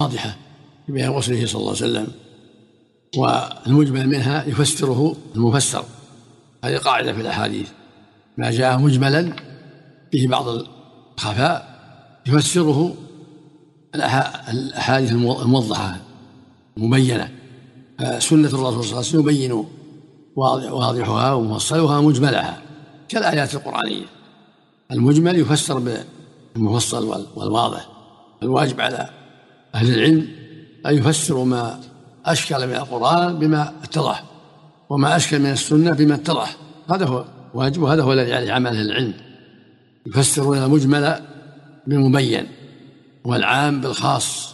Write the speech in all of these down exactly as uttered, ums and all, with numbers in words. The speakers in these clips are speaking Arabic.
واضحة في بيان غسله صلى الله عليه وسلم، والمجمل منها يفسره المفسر. هذه قاعدة في الأحاديث، ما جاء مجملا فيه بعض الخفاء يفسره الأحاديث الموضحة المبينة. فسنة الرسول صلى الله عليه وسلم يبين واضحها ومفصلها مجملها كالآيات القرآنية. المجمل يفسر بالمفصل والواضح. الواجب على أهل العلم أن يفسروا ما أشكل من القرآن بما اتضح، وما أشكل من السنة بما اتضح. هذا هو واجب، وهذا هو الذي عليه عمل أهل العلم، يفسرون المجمل بالمبين والعام بالخاص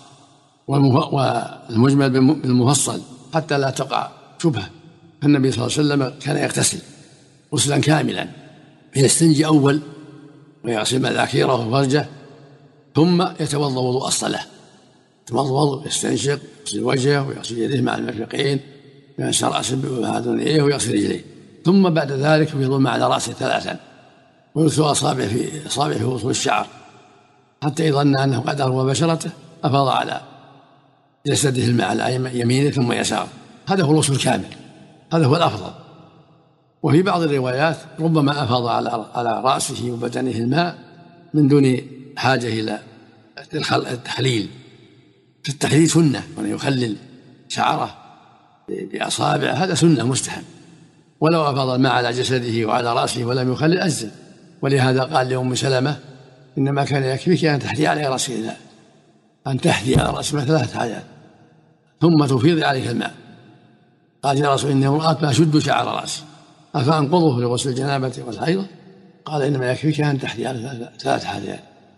والمجمل بالمفصل حتى لا تقع شبهة. فالنبي صلى الله عليه وسلم كان يغتسل غسلا كاملا، يستنجي أول ويغسل مذاكيره وفرجه، ثم يتوضأ وضوء الصلاة، يتوضأ يستنشق يغسل وجهه ويغسل يديه مع المرفقين، يغسل رأسه وأذنيه ويغسل رجليه، ثم بعد ذلك يفيض الماء على رأسه ثلاثا ويدخل أصابعه في أصابعه في وصول الشعر حتى يظن أنه قد أروى بشرته، أفاض على جسده الماء على يمينه ثم يساره. هذا هو الغسل الكامل، هذا هو الأفضل. وفي بعض الروايات ربما أفاض على على رأسه وبدنه الماء من دون حاجة إلى التحليل. التحليل سنة، وأن يخلل شعره بأصابع هذا سنة مستحب، ولو أفاض الماء على جسده وعلى رأسه ولم يخلل أجزل. ولهذا قال لأم سلمة إنما كان يكفيك أن تحدي على رأسه الماء، أن تحدي على رأسه ثلاث حاجات ثم تفيض عليه الماء. قال يا رسول إني امرأة فأشد شعر رأسي أفأنقضه لغسل الجنابة والحيضة؟ قال إنما يكفيك أن تحدي على ثلاث حاجات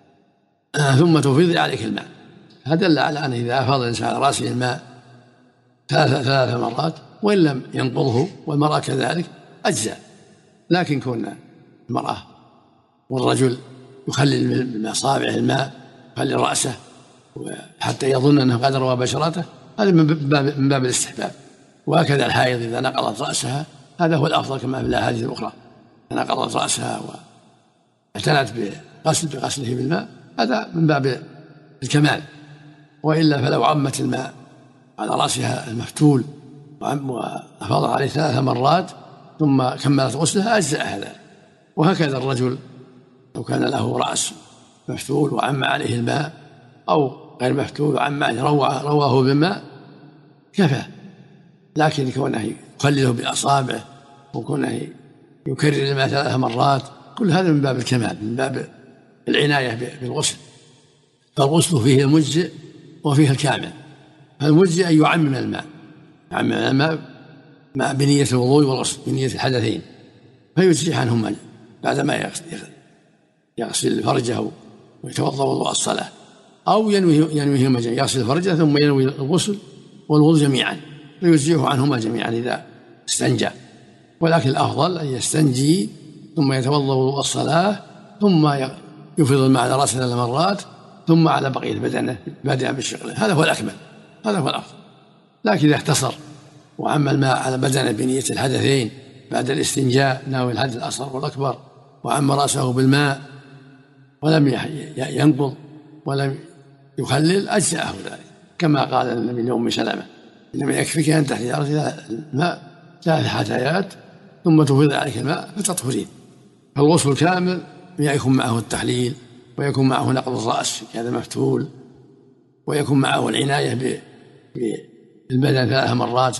ثم تفيض عليك الماء. هذا دل على أن إذا أفاض الإنسان على رأسه الماء ثلاث ثلاث مرات وإن لم ينقضه والمرأة كذلك أجزاء. لكن كون المرأة والرجل يخلل من أصابعه الماء، يخلل رأسه حتى يظن أنه قد روى بشرته، هذا من باب الاستحباب. وهكذا الحائض إذا نقضت رأسها هذا هو الأفضل كما في الأحاديث الأخرى، نقضت رأسها واعتنت بغسل بغسله بالماء هذا من باب الكمال. وإلا فلو عمت الماء على رأسها المفتول وأفاض عليه ثلاث مرات ثم كملت غسلها أجزأ هذا. وهكذا الرجل لو كان له رأس مفتول وعم عليه الماء أو غير مفتول وعم عليه رواه بالماء كفى. لكن كونه يخلله بأصابعه وكونه يكرر الماء ثلاث مرات كل هذا من باب الكمال، من باب العناية بالغسل. فالغسل فيه المجزئ وفيه الكامل. فالمجزئ أن يعمم الماء، يعمم الماء مع بنية الوضوء والغسل، بنية الحدثين، فيجزئ عنهما بعدما يغسل فرجه ويتوضأ وضوء الصلاة، أو ينويهما جميعا، يغسل فرجه ثم ينوي الغسل والوضوء جميعا فيجزئه عنهما جميعا إذا استنجى. ولكن الأفضل أن يستنجي ثم يتوضأ وضوء الصلاة ثم يفيض الماء على رأسه ثلاث مرات ثم على بقية بدنه بادئا بالشقة، هذا هو الأكمل، هذا هو الأفضل. لكن إذا اختصر وعم الماء على بدنه بنية الحدثين بعد الاستنجاء ناوي الحدث الأصغر والأكبر وعم رأسه بالماء ولم ينقض ولم يخلل أجزأه ذلك، كما قال النبي لأم سلمة إنما يكفيك أن تحدي على الماء ثلاث حثيات ثم تفيض عليك الماء فتطهرين. فالغسل الكامل يكون معه التحليل ويكون معه نقض الرأس هذا مفتول، ويكون معه العناية بالبدن ثلاث مرات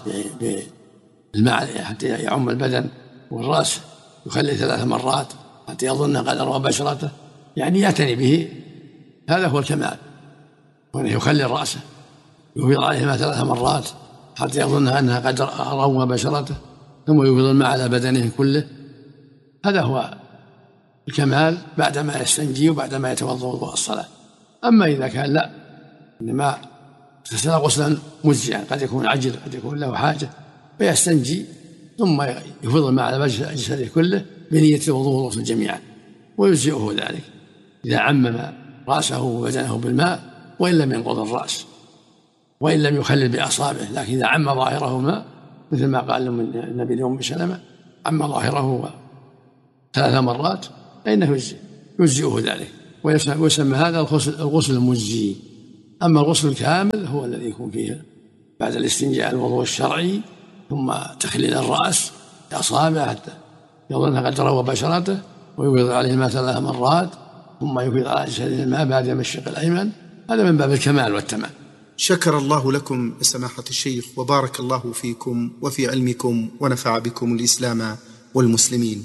بالماء حتى يعم البدن، والرأس يخلي ثلاث مرات حتى يظن قد أروى بشرته، يعني يعتني به. هذا هو الكمال، وأنه يخلي رأسه يفيض عليه الماء ثلاث مرات حتى يظن أنها قد أروى بشرته ثم يفيض الماء على بدنه كله. هذا هو الكمال بعدما يستنجي وبعدما يتوضأ وضوء الصلاة. أما إذا كان لا إنما اغتسل غسلا مجزئا قد يكون عجل قد يكون له حاجة فيستنجي ثم يفيض الماء على جسده كله بنية الوضوء والغسل جميعا ويجزئه ذلك إذا عمم رأسه وبدنه بالماء وإن لم ينقض الرأس وإن لم يخلل بأصابعه، لكن إذا عم ظاهره ماء مثل ما قال النبي لأم سلمة عم ظاهره ثلاث مرات فإنه يجزئه ذلك، ويسمى هذا الغسل المجزي أما الغسل الكامل هو الذي يكون فيه بعد الاستنجاء الوضوء الشرعي، ثم تخليل الرأس بأصابعه حتى يظن قد روى بشرته، ويفيض عليه الماء ثلاث مرات، ثم يفيض على جسده الماء بعد المشرق الأيمن. هذا من باب الكمال والتمام. شكر الله لكم سماحة الشيخ، وبارك الله فيكم وفي علمكم، ونفع بكم الإسلام والمسلمين.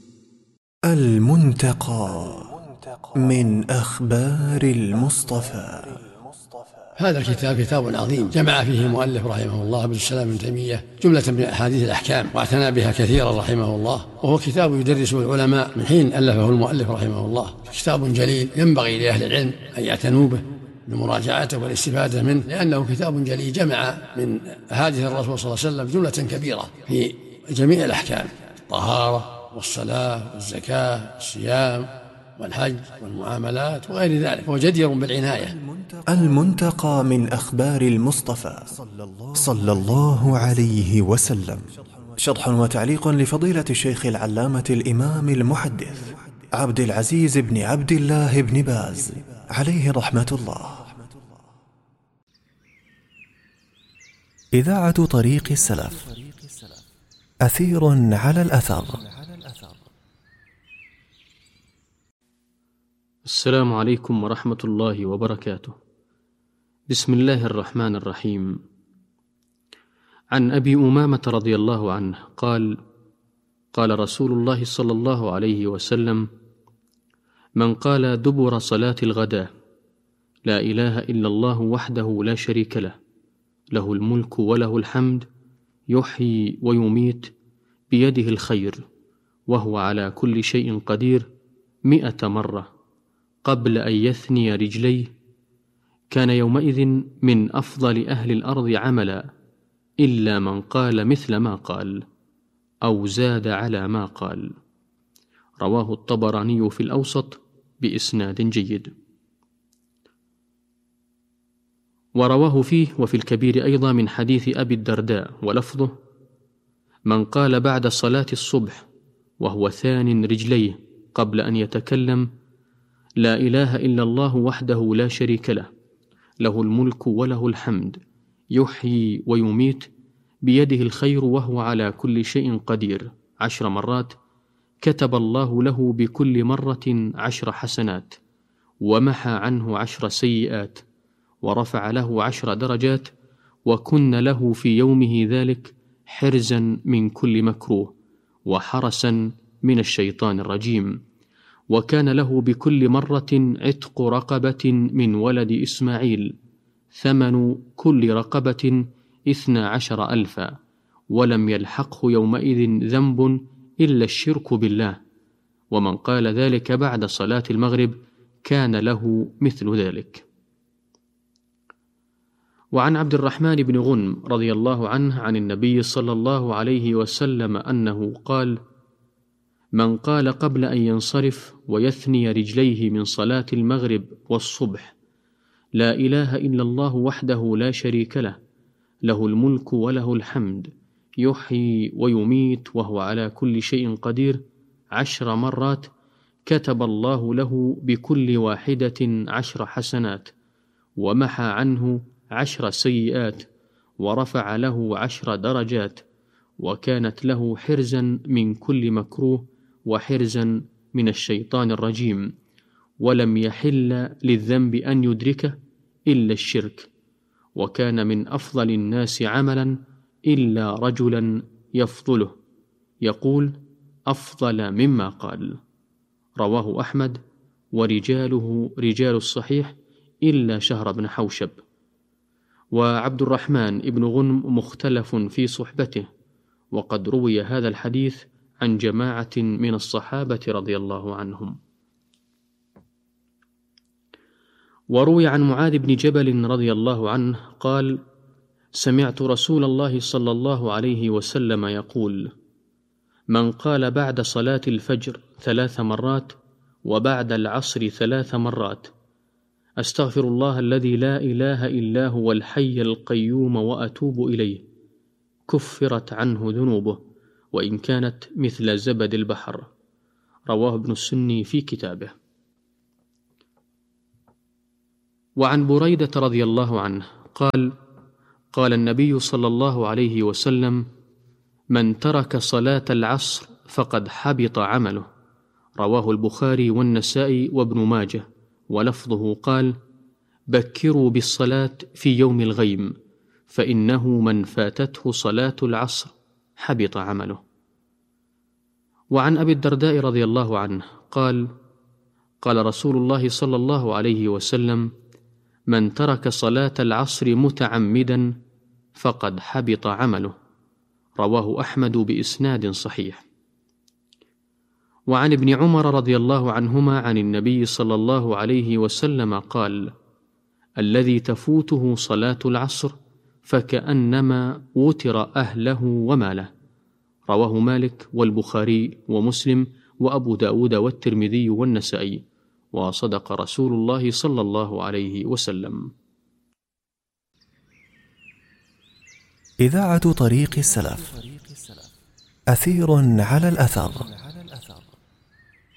المنتقى من أخبار المصطفى. هذا الكتاب كتاب عظيم جمع فيه المؤلف رحمه الله ابن السلام ابن تيمية جملة من أحاديث الأحكام، واعتنى بها كثيرا رحمه الله، وهو كتاب يدرسه العلماء من حين ألفه المؤلف رحمه الله. كتاب جليل ينبغي لأهل العلم أن يعتنوا به بمراجعته والاستفادة منه، لأنه كتاب جليل جمع من أحاديث الرسول صلى الله عليه وسلم جملة كبيرة في جميع الأحكام: الطهارة والصلاة والزكاة والصيام والحج والمعاملات وغير ذلك، هو جدير بالعناية. المنتقى من أخبار المصطفى صلى الله عليه وسلم. شرح وتعليق لفضيلة الشيخ العلامة الإمام المحدث عبد العزيز بن عبد الله بن باز عليه رحمة الله. إذاعة طريق السلف، أثير على الأثر. السلام عليكم ورحمة الله وبركاته. بسم الله الرحمن الرحيم. عن أبي أمامة رضي الله عنه قال: قال رسول الله صلى الله عليه وسلم: من قال دبر صلاة الغداء: لا إله إلا الله وحده لا شريك له، له الملك وله الحمد، يحيي ويميت، بيده الخير، وهو على كل شيء قدير، مئة مرة، قبل أن يثني رجليه، كان يومئذ من أفضل أهل الأرض عملا، إلا من قال مثل ما قال أو زاد على ما قال. رواه الطبراني في الأوسط بإسناد جيد. ورواه فيه وفي الكبير أيضا من حديث أبي الدرداء ولفظه: من قال بعد صلاة الصبح وهو ثان رجليه قبل أن يتكلم: لا إله إلا الله وحده لا شريك له، له الملك وله الحمد، يحيي ويميت، بيده الخير وهو على كل شيء قدير، عشر مرات، كتب الله له بكل مرة عشر حسنات، ومحى عنه عشر سيئات، ورفع له عشر درجات، وكن له في يومه ذلك حرزا من كل مكروه، وحرسا من الشيطان الرجيم. وكان له بكل مرة عتق رقبة من ولد إسماعيل، ثمن كل رقبة اثنا عشر ألفا، ولم يلحقه يومئذ ذنب إلا الشرك بالله. ومن قال ذلك بعد صلاة المغرب كان له مثل ذلك. وعن عبد الرحمن بن غنم رضي الله عنه عن النبي صلى الله عليه وسلم أنه قال: من قال قبل أن ينصرف ويثني رجليه من صلاة المغرب والصبح: لا إله إلا الله وحده لا شريك له، له الملك وله الحمد، يحيي ويميت وهو على كل شيء قدير، عشر مرات، كتب الله له بكل واحدة عشر حسنات، ومحى عنه عشر سيئات، ورفع له عشر درجات، وكانت له حرزا من كل مكروه، وحرزا من الشيطان الرجيم، ولم يحل للذنب أن يدركه إلا الشرك. وكان من أفضل الناس عملا إلا رجلا يفضله، يقول: أفضل مما قال. رواه أحمد، ورجاله رجال الصحيح إلا شهر بن حوشب. وعبد الرحمن ابن غنم مختلف في صحبته، وقد روي هذا الحديث عن جماعة من الصحابة رضي الله عنهم. وروي عن معاذ بن جبل رضي الله عنه قال: سمعت رسول الله صلى الله عليه وسلم يقول: من قال بعد صلاة الفجر ثلاث مرات، وبعد العصر ثلاث مرات: أستغفر الله الذي لا إله إلا هو الحي القيوم وأتوب إليه، كفرت عنه ذنوبه وإن كانت مثل زبد البحر. رواه ابن السني في كتابه. وعن بريدة رضي الله عنه قال: قال النبي صلى الله عليه وسلم: من ترك صلاة العصر فقد حبط عمله. رواه البخاري والنسائي وابن ماجه، ولفظه قال: بكروا بالصلاة في يوم الغيم، فإنه من فاتته صلاة العصر حبط عمله. وعن أبي الدرداء رضي الله عنه قال: قال رسول الله صلى الله عليه وسلم: من ترك صلاة العصر متعمدا فقد حبط عمله. رواه أحمد بإسناد صحيح. وعن ابن عمر رضي الله عنهما عن النبي صلى الله عليه وسلم قال: الذي تفوته صلاة العصر فكأنما وتر أهله وماله. رواه مالك والبخاري ومسلم وأبو داود والترمذي والنسائي، وصدق رسول الله صلى الله عليه وسلم. إذاعة طريق السلف، أثير على الأثر.